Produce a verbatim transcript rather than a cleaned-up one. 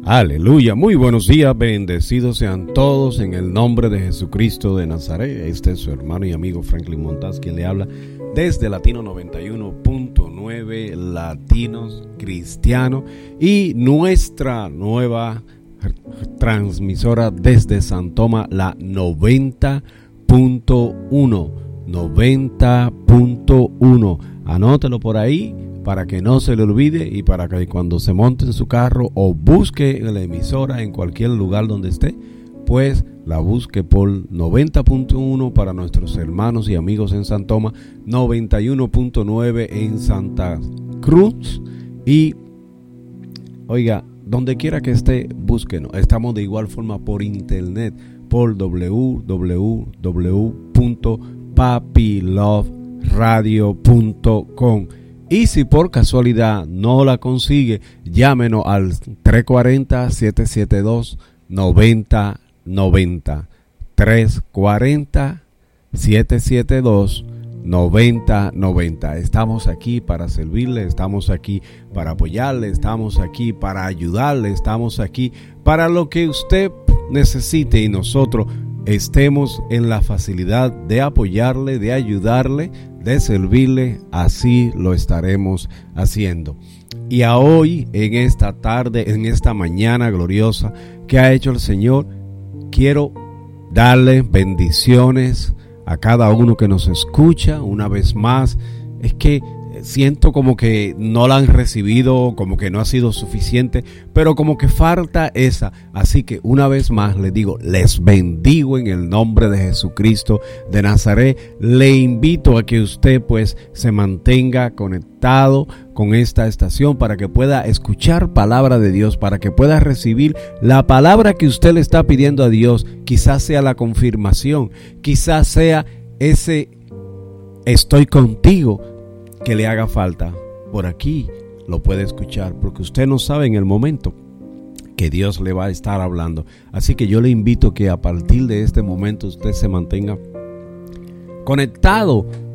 Aleluya, muy buenos días, bendecidos sean todos en el nombre de Jesucristo de Nazaret. Este es su hermano y amigo Franklin Montaz, quien le habla desde Latino noventa y uno punto nueve, Latinos Cristianos, y nuestra nueva transmisora desde San Tomás, la noventa punto uno, noventa punto uno. Anótelo por ahí para que no se le olvide y para que cuando se monte en su carro o busque la emisora en cualquier lugar donde esté, pues la busque por noventa punto uno para nuestros hermanos y amigos en San Tomás, noventa y uno punto nueve en Santa Cruz, y oiga, donde quiera que esté, búsquenos. Estamos de igual forma por internet por doble u doble u doble u punto papi love radio punto com. Y si por casualidad no la consigue, llámenos al tres cuatro cero, siete siete dos, nueve cero nueve cero. tres cuatro cero, siete siete dos, nueve cero nueve cero. Estamos aquí para servirle, estamos aquí para apoyarle, estamos aquí para ayudarle, estamos aquí para lo que usted necesite y nosotros estemos en la facilidad de apoyarle, de ayudarle, de servirle. Así lo estaremos haciendo. Y a hoy, en esta tarde, en esta mañana gloriosa que ha hecho el Señor, quiero darle bendiciones a cada uno que nos escucha. Una vez más, es que siento como que no la han recibido, como que no ha sido suficiente, pero como que falta esa. Así que una vez más les digo, les bendigo en el nombre de Jesucristo de Nazaret. Le invito a que usted pues se mantenga conectado con esta estación para que pueda escuchar palabra de Dios, para que pueda recibir la palabra que usted le está pidiendo a Dios. Quizás sea la confirmación, quizás sea ese estoy contigo que le haga falta. Por aquí lo puede escuchar, porque usted no sabe en el momento que Dios le va a estar hablando. Así que yo le invito que a partir de este momento usted se mantenga conectado